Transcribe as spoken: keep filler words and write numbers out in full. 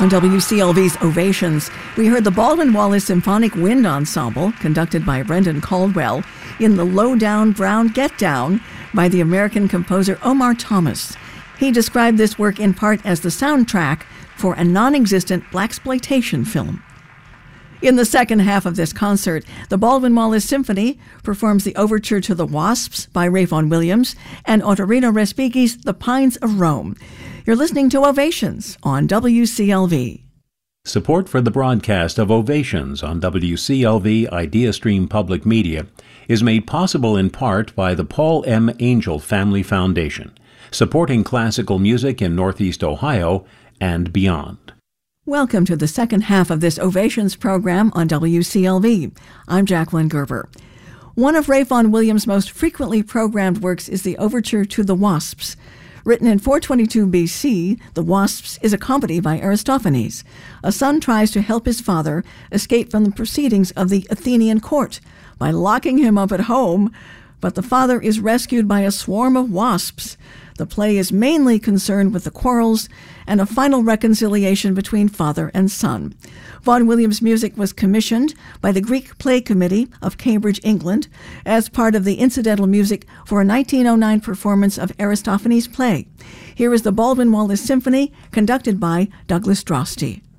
On W C L V's Ovations, we heard the Baldwin Wallace Symphonic Wind Ensemble, conducted by Brendan Caldwell, in the Low Down Brown Get Down by the American composer Omar Thomas. He described this work in part as the soundtrack for a non-existent blaxploitation film. In the second half of this concert, the Baldwin Wallace Symphony performs the overture to The Wasps by Ray Vaughan Williams and Ottorino Respighi's The Pines of Rome. You're listening to Ovations on W C L V. Support for the broadcast of Ovations on W C L V IdeaStream Public Media is made possible in part by the Paul M. Angel Family Foundation, supporting classical music in Northeast Ohio and beyond. Welcome to the second half of this Ovations program on W C L V. I'm Jacqueline Gerber. One of Ray Vaughan Williams' most frequently programmed works is the overture to The Wasps. Written in four twenty-two B C, The Wasps is a comedy by Aristophanes. A son tries to help his father escape from the proceedings of the Athenian court by locking him up at home, but the father is rescued by a swarm of wasps. The play is mainly concerned with the quarrels and a final reconciliation between father and son. Vaughan Williams' music was commissioned by the Greek Play Committee of Cambridge, England, as part of the incidental music for a nineteen oh nine performance of Aristophanes' play. Here is the Baldwin Wallace Symphony, conducted by Douglas Drosty.